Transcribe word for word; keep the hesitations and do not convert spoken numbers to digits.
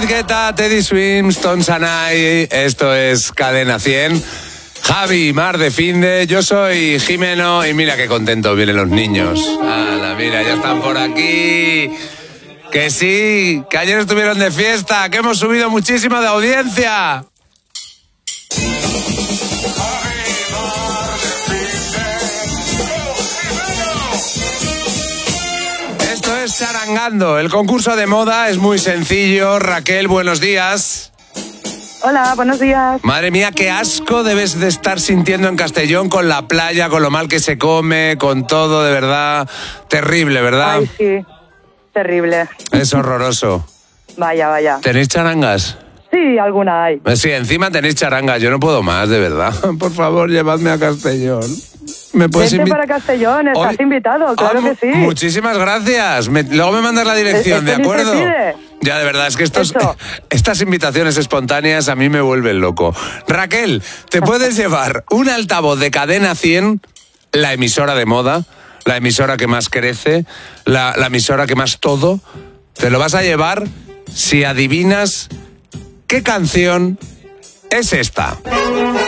Guetta, Teddy Swims, Tom Sanay. Esto es Cadena cien. Javi, Mar de Finde, yo soy Jimeno y mira qué contentos vienen los niños. ¡Hala, mira, ya están por aquí! Que sí, que ayer estuvieron de fiesta, que hemos subido muchísimo de audiencia. Esto es Charangando, el concurso de moda es muy sencillo. Raquel, buenos días. Hola, buenos días. Madre mía, qué asco debes de estar sintiendo en Castellón con la playa, con lo mal que se come, con todo, de verdad. Terrible, ¿verdad? Ay, sí, terrible. Es horroroso. Vaya, vaya. ¿Tenéis charangas? Sí, alguna hay. Sí, encima tenéis charangas. Yo no puedo más, de verdad. Por favor, llevadme a Castellón. ¿Me puedes Vente invi- para Castellón, estás Hoy- invitado, claro Ay, que sí. mu- Muchísimas gracias. Me- luego me mandas la dirección, Esto ¿de ni se acuerdo? pide. Ya, de verdad, es que estos, Eso. estas invitaciones espontáneas a mí me vuelven loco. Raquel, te puedes llevar un altavoz de Cadena cien, la emisora de moda, la emisora que más crece, la, la emisora que más todo. Te lo vas a llevar si adivinas qué canción es esta.